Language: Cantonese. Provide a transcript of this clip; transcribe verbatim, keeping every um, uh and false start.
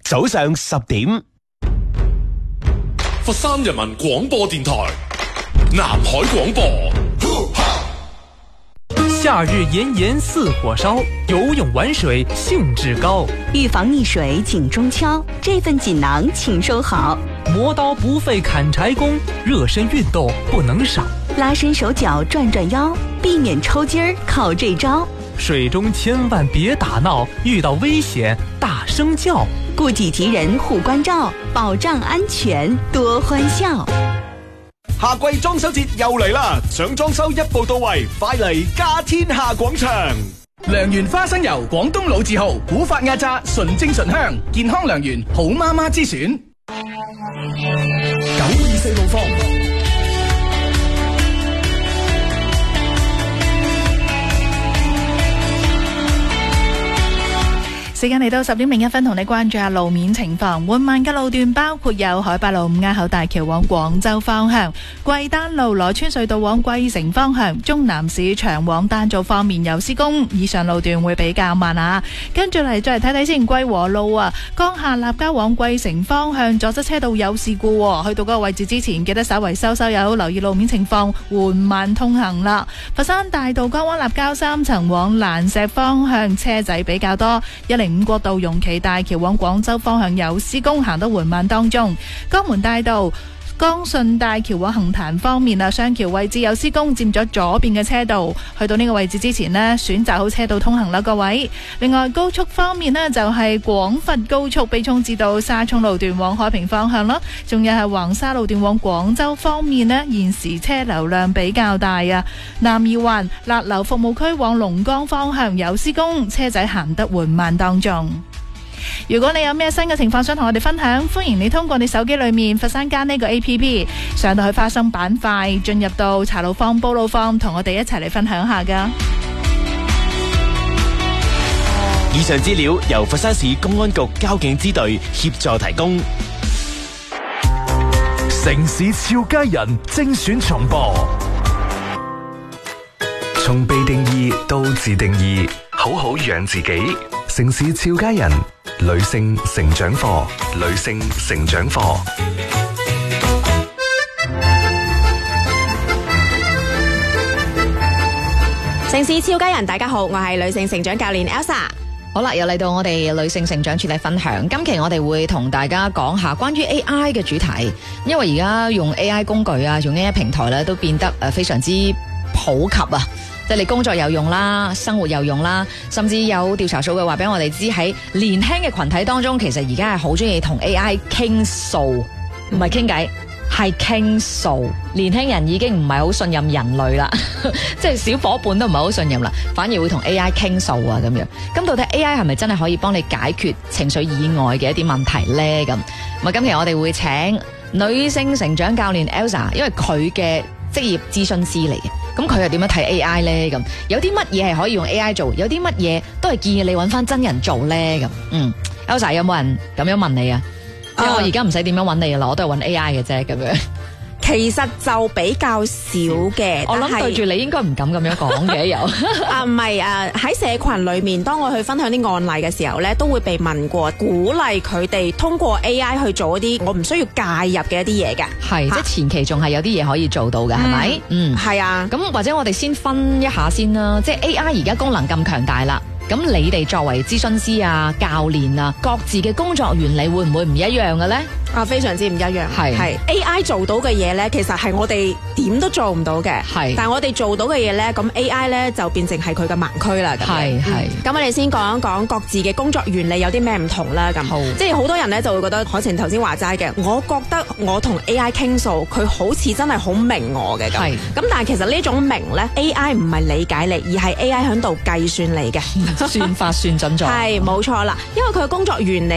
早上十點。 佛山人民廣播電台南海廣播。 夏日炎炎似火燒，游泳玩水興致高。 預防溺水緊中敲，這份錦囊請收好。 磨刀不費砍柴工，熱身運動不能少。 拉伸手腳轉轉腰，避免抽筋兒靠這招。 水中千萬別打鬧，遇到危險大聲叫。 顧己及人護關照，保障安全多歡笑。 夏季裝修節又嚟啦！想裝修一步到位，快嚟家天下廣場。 良緣花生油，廣東老字號，古法壓榨，純正醇香，健康良緣，好媽媽之選。九二四路方。 時間嚟到十點零一分，同你關注下路面情況。緩慢嘅路段包括有海八路五亞口大橋往廣州方向、桂丹路羅村隧道往桂城方向、中南市場往丹灶方面有施工，以上路段會比較慢啊。跟住嚟再嚟睇睇先，桂和路啊，江夏立交往桂城方向左側車道有事故，去到嗰個位置之前記得稍為收收油，留意路面情況，緩慢通行啦。佛山大道江灣立交三層往蘭石方向車仔比較多，一零五國道容旗大橋往廣州方向有施工，行得緩慢當中。江門大道江順大橋往橫壇方面啊，雙橋位置有施工，佔咗左邊嘅車道，去到呢個位置之前呢，選擇好車道通行啦，各位。另外高速方面呢，就係廣佛高速北涌至到沙涌路段往海平方向咯，仲有係橫沙路段往廣州方面呢，現時車流量比較大啊。南二環勒流服務區往龍崗方向有施工，車仔行得緩慢當中。如果你有咩新嘅情況想同我哋分享，歡迎你通過你手機裏面佛山間呢個 A P P 上到去花生板塊，進入到茶路坊、煲路坊，同我哋一齊嚟分享下噶。 以上資料由佛山市公安局交警支隊協助提供。 城市俏佳人精選重播，從被定義到自定義，好好養自己。城市俏佳人女性成長課，女性成長課。 城市俏佳人，大家好，我係女性成長教練 Elsa。 好啦，又嚟到我哋女性成長主題分享。今期我哋會同大家講下關於 A I 嘅主題，因為而家用 A I 工具啊，用 A I 平台咧，都變得誒非常之普及啊。即係你工作有用啦，生活有用啦，甚至有調查數據話俾我哋知，喺年輕嘅群體當中，其實而家係好中意同 A I 傾訴，唔係傾偈，係傾訴。年輕人已經唔係好信任人類啦，即係小伙伴都唔係好信任啦，反而會同 A I 傾訴啊咁樣。咁到底 A I 係咪真係可以幫你解決情緒以外嘅一啲問題呢？咁咁啊，今期我哋會請女性成長教練 Elsa， 因為佢嘅職業諮詢師嚟嘅。咁佢又點樣睇 A I 呢？咁有啲乜嘢係可以用 A I 做？有啲乜嘢都係建議你揾翻真人做呢？咁嗯 Elsa 有冇人咁樣問你啊？即係我而家唔使點樣揾你啦，我都係揾 A I 嘅啫，咁樣。 其實就比較少嘅， 我諗對住你應該唔敢咁樣講嘅又。 啊，唔係啊，喺社群裏面，當我去分享啲案例嘅時候咧，都會被問過，鼓勵佢哋通過 A I 去做一啲我唔需要介入嘅一啲嘢嘅。 係，即係前期仲係有啲嘢可以做到嘅，係咪？嗯， 係啊。 咁或者我哋先分一下先啦，即係 A I 而家功能咁強大啦。咁你哋作為諮詢師啊、教練啊，各自嘅工作原理會唔會唔一樣嘅咧？ 啊，非常之唔一樣。 係係 A I 做到嘅嘢咧，其實係我哋點都做唔到嘅。 係， 但係我哋做到嘅嘢咧，咁 A I 咧就變成係佢嘅盲區啦。咁係係。 咁、嗯、我哋先講一講各自嘅工作原理有啲咩唔同啦。咁，即係好多人咧就會覺得，海晴頭先話齋嘅，我覺得我同 A I 傾訴，佢好似真係好明我嘅咁。係。咁但係其實呢種明咧 ，A I 唔係理解你，而係 A I 喺度計算你嘅， 算法算準咗。 係冇錯啦，因為佢嘅工作原理。